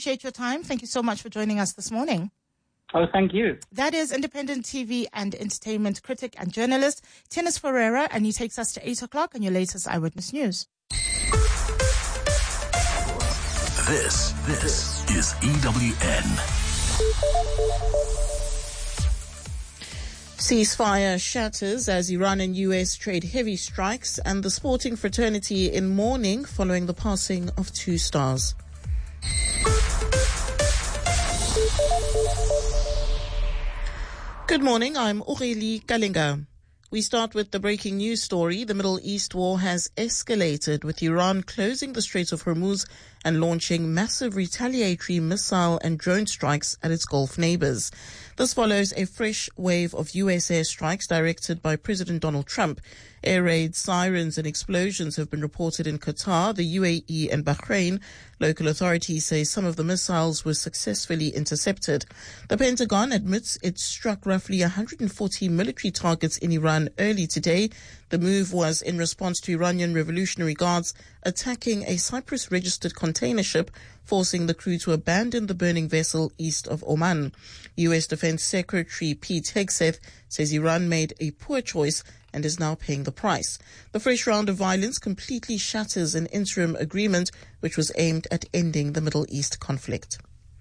appreciate your time. Thank you so much for joining us this morning. Oh, thank you. That is independent TV and entertainment critic and journalist Thinus Ferreira, and he takes us to 8 o'clock on your latest Eyewitness News. This is EWN. Ceasefire shatters as Iran and US trade heavy strikes, and the sporting fraternity in mourning following the passing of 2 stars. Good morning, I'm Aurélie Kalinga. We start with the breaking news story. The Middle East war has escalated, with Iran closing the Strait of Hormuz and launching massive retaliatory missile and drone strikes at its Gulf neighbors. This follows a fresh wave of US airstrikes directed by President Donald Trump. Air raids, sirens and explosions have been reported in Qatar, the UAE and Bahrain. Local authorities say some of the missiles were successfully intercepted. The Pentagon admits it struck roughly 140 military targets in Iran early today. The move was in response to Iranian Revolutionary Guards attacking a Cyprus-registered container ship, forcing the crew to abandon the burning vessel east of Oman. U.S. Defense Secretary Pete Hegseth says Iran made a poor choice and is now paying the price. The fresh round of violence completely shatters an interim agreement which was aimed at ending the Middle East conflict.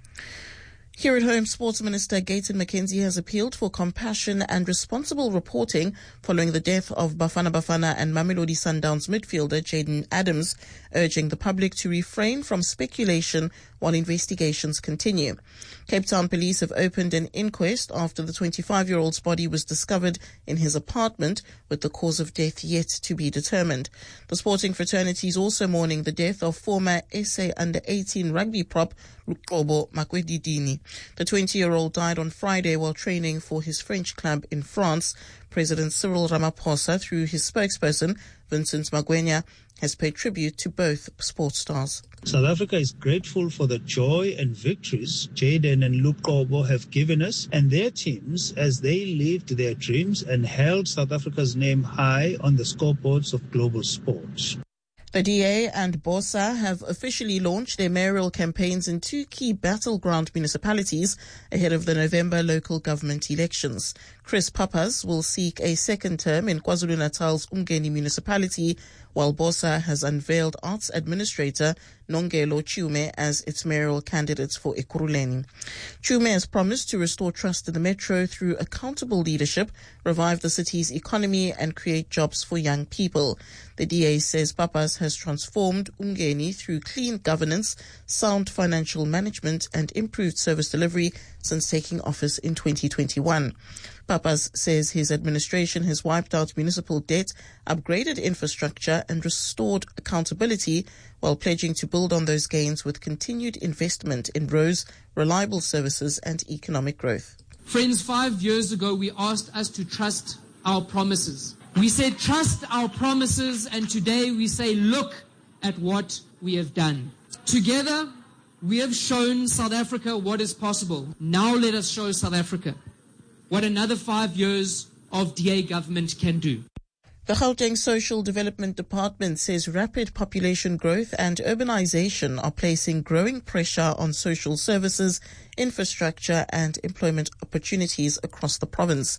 Here at home, Sports Minister Gayton McKenzie has appealed for compassion and responsible reporting following the death of Bafana Bafana and Mamelodi Sundowns midfielder Jayden Adams, urging the public to refrain from speculation while investigations continue. Cape Town police have opened an inquest after the 25-year-old's body was discovered in his apartment, with the cause of death yet to be determined. The sporting fraternity is also mourning the death of former SA under-18 rugby prop Luqobo Makwedidini. The 20-year-old died on Friday while training for his French club in France. President Cyril Ramaphosa, through his spokesperson, Vincent Magwenya, has paid tribute to both sports stars. South Africa is grateful for the joy and victories Jayden and Luqobo have given us and their teams as they lived their dreams and held South Africa's name high on the scoreboards of global sports. The DA and BOSA have officially launched their mayoral campaigns in 2 key battleground municipalities ahead of the November local government elections. Chris Pappas will seek a second term in KwaZulu-Natal's Umgeni municipality, while BOSA has unveiled arts administrator Nongelo Chiume as its mayoral candidate for Ekurhuleni. Chiume has promised to restore trust in the metro through accountable leadership, revive the city's economy and create jobs for young people. The DA says Pappas has transformed Umgeni through clean governance, sound financial management and improved service delivery since taking office in 2021. Pappas says his administration has wiped out municipal debt, upgraded infrastructure and restored accountability, while pledging to build on those gains with continued investment in roads, reliable services and economic growth. Friends, 5 years ago we asked us to trust our promises. We said trust our promises, and today we say look at what we have done. Together we have shown South Africa what is possible. Now let us show South Africa what another 5 years of DA government can do. The Gauteng Social Development Department says rapid population growth and urbanization are placing growing pressure on social services, infrastructure and employment opportunities across the province.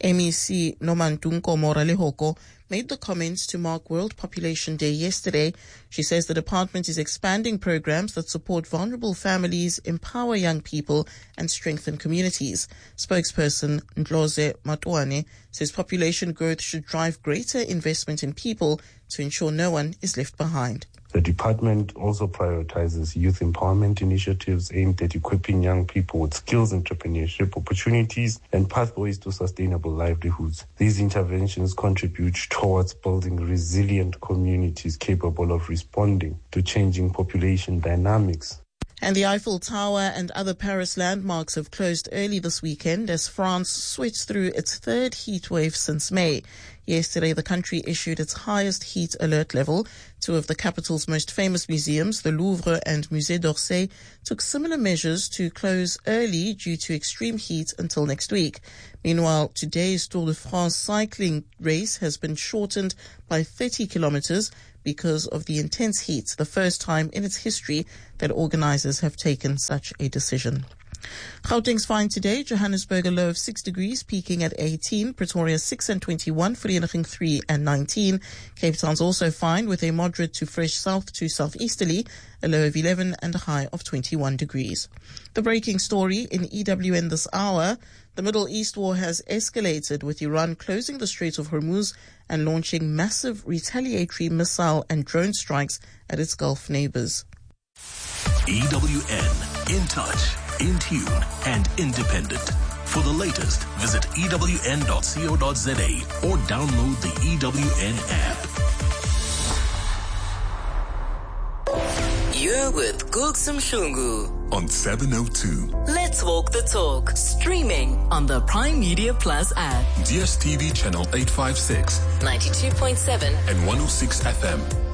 MEC Nomantunko Moralehoko made the comments to mark World Population Day yesterday. She says the department is expanding programs that support vulnerable families, empower young people and strengthen communities. Spokesperson Ndloze Matuane says population growth should drive greater investment in people to ensure no one is left behind. The department also prioritizes youth empowerment initiatives aimed at equipping young people with skills, entrepreneurship opportunities, and pathways to sustainable livelihoods. These interventions contribute towards building resilient communities capable of responding to changing population dynamics. And the Eiffel Tower and other Paris landmarks have closed early this weekend as France sweats through its 3rd heat wave since May. Yesterday, the country issued its highest heat alert level. 2 of the capital's most famous museums, the Louvre and Musée d'Orsay, took similar measures to close early due to extreme heat until next week. Meanwhile, today's Tour de France cycling race has been shortened by 30 kilometers. because of the intense heat, the first time in its history that organizers have taken such a decision. Gauteng's fine today. Johannesburg a low of 6 degrees, peaking at 18. Pretoria 6 and 21. Vereeniging 3 and 19. Cape Town's also fine with a moderate to fresh south to southeasterly, a low of 11 and a high of 21 degrees. The breaking story in EWN this hour: the Middle East war has escalated, with Iran closing the Strait of Hormuz and launching massive retaliatory missile and drone strikes at its Gulf neighbors. EWN, in touch, in tune, and independent. For the latest, visit ewn.co.za or download the EWN app. You're with Gulsum Shungu On 702. Let's Walk the Talk, streaming on the Prime Media Plus app. DSTV channel 856 92.7 and 106 FM.